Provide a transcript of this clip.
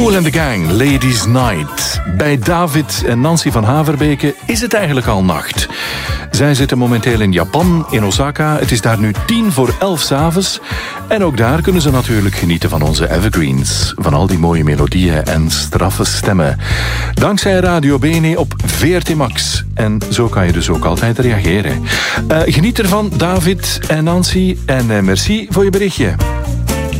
Kool and the Gang, Ladies Night. Bij David en Nancy van Haverbeke is het eigenlijk al nacht. Zij zitten momenteel in Japan, in Osaka. Het is daar nu 11:10 s'avonds. En ook daar kunnen ze natuurlijk genieten van onze evergreens. Van al die mooie melodieën en straffe stemmen. Dankzij Radio Bene op VRT Max. En zo kan je dus ook altijd reageren. Geniet ervan, David en Nancy. En merci voor je berichtje.